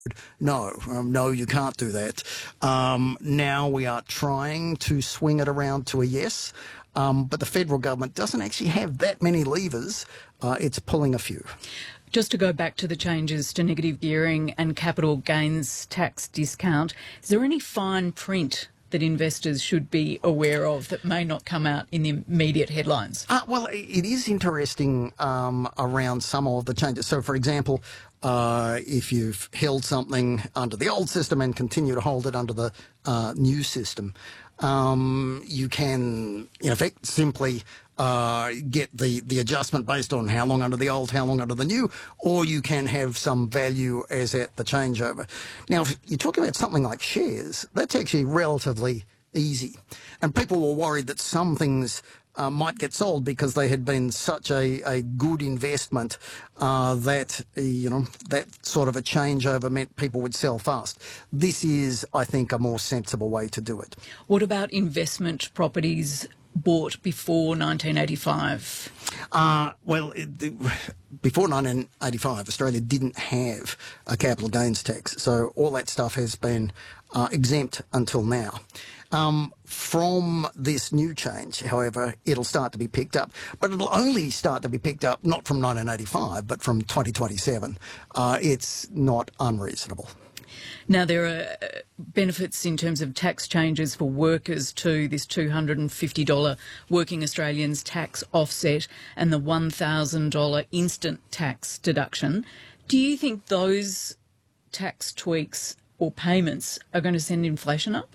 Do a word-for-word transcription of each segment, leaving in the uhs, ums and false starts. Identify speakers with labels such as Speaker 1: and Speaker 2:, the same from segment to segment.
Speaker 1: No, um, no, you can't do that. Um, now we are trying to swing it around to a yes, um, but the federal government doesn't actually have that many levers. Uh, it's pulling a few.
Speaker 2: Just to go back to the changes to negative gearing and capital gains tax discount, is there any fine print that investors should be aware of that may not come out in the immediate headlines?
Speaker 1: Uh, well, it is interesting um, around some of the changes. So, for example, uh, if you've held something under the old system and continue to hold it under the uh, new system, um, you can, in effect, simply uh, get the, the adjustment based on how long under the old, how long under the new, or you can have some value as at the changeover. Now, if you're talking about something like shares, that's actually relatively easy. And people were worried that some things uh, might get sold because they had been such a, a good investment uh, that, you know, that sort of a changeover meant people would sell fast. This is, I think, a more sensible way to do it.
Speaker 2: What about investment properties bought before nineteen eighty-five?
Speaker 1: Uh, well, it, the, before nineteen eighty-five, Australia didn't have a capital gains tax, so all that stuff has been uh, exempt until now. Um, from this new change, however, it'll start to be picked up, but it'll only start to be picked up not from nineteen eighty-five, but from twenty twenty-seven. Uh, it's not unreasonable.
Speaker 2: Now, there are benefits in terms of tax changes for workers too, this two hundred fifty dollars Working Australians tax offset and the one thousand dollars instant tax deduction. Do you think those tax tweaks or payments are going to send inflation up?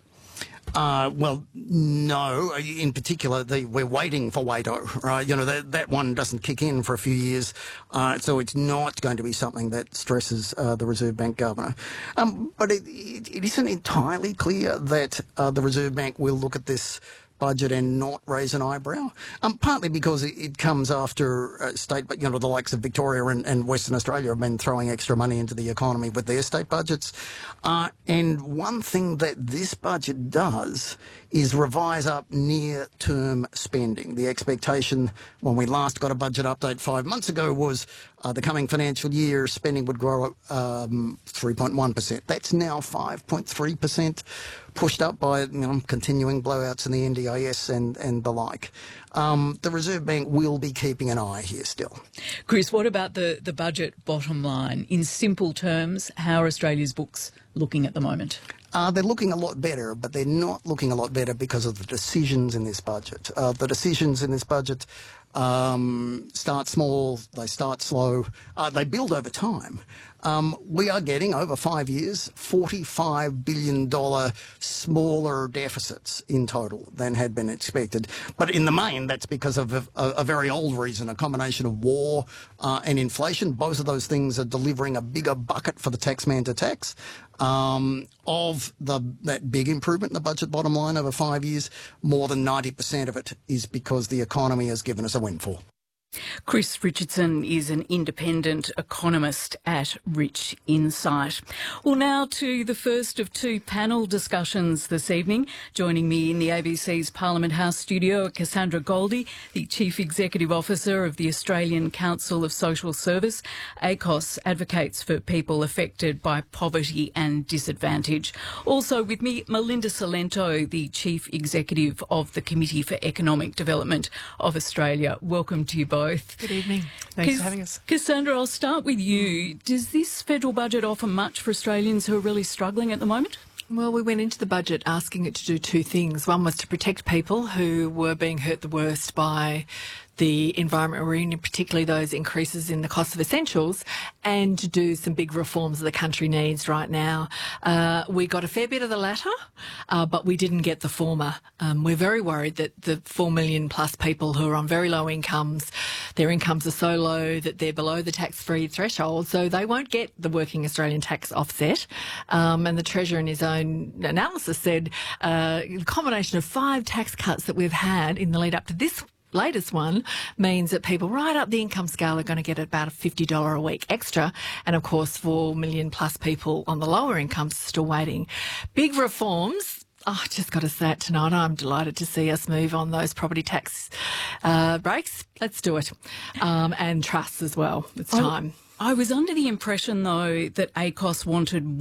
Speaker 1: Uh, well, no. In particular, the, we're waiting for WATO, right? You know, that, that one doesn't kick in for a few years, uh, so it's not going to be something that stresses uh, the Reserve Bank governor. Um, but it, it, it isn't entirely clear that uh, the Reserve Bank will look at this budget and not raise an eyebrow, um, partly because it, it comes after uh, state, but you know, the likes of Victoria and, and Western Australia have been throwing extra money into the economy with their state budgets. Uh, and one thing that this budget does is revise up near-term spending. The expectation when we last got a budget update five months ago was uh, the coming financial year spending would grow um, three point one percent. That's now five point three percent, pushed up by you know, continuing blowouts in the N D I S and, and the like. Um, the Reserve Bank will be keeping an eye here still.
Speaker 2: Chris, what about the, the budget bottom line? In simple terms, how are Australia's books looking at the moment?
Speaker 1: Uh, they're looking a lot better, but they're not looking a lot better because of the decisions in this budget. Uh, the decisions in this budget um, start small, they start slow, uh, they build over time. Um, we are getting, over five years, forty-five billion dollars smaller deficits in total than had been expected. But in the main, that's because of a, a, a very old reason, a combination of war uh, and inflation. Both of those things are delivering a bigger bucket for the taxman to tax. Um, of the that big improvement in the budget bottom line over five years, more than ninety percent of it is because the economy has given us a windfall.
Speaker 2: Chris Richardson is an independent economist at Rich Insight. Well, now to the first of two panel discussions this evening. Joining me in the A B C's Parliament House studio are Cassandra Goldie, the Chief Executive Officer of the Australian Council of Social Service. A C O S advocates for people affected by poverty and disadvantage. Also with me, Melinda Salento, the Chief Executive of the Committee for Economic Development of Australia. Welcome to you both.
Speaker 3: Good evening. Thanks Cass- for having us.
Speaker 2: Cassandra, I'll start with you. Does this federal budget offer much for Australians who are really struggling at the moment?
Speaker 3: Well, we went into the budget asking it to do two things. One was to protect people who were being hurt the worst by the environment we're in, particularly those increases in the cost of essentials, and to do some big reforms that the country needs right now. Uh, we got a fair bit of the latter, uh, but we didn't get the former. Um, we're very worried that the four million plus people who are on very low incomes, their incomes are so low that they're below the tax-free threshold, so they won't get the Working Australian tax offset. Um, and the Treasurer in his own analysis said uh, the combination of five tax cuts that we've had in the lead up to this latest one means that people right up the income scale are going to get about fifty dollars a week extra. And of course, four million plus people on the lower incomes are still waiting. Big reforms. Oh, I just got to say it tonight. I'm delighted to see us move on those property tax uh, breaks. Let's do it. Um, and trusts as well. It's time.
Speaker 2: I, I was under the impression, though, that A C O S wanted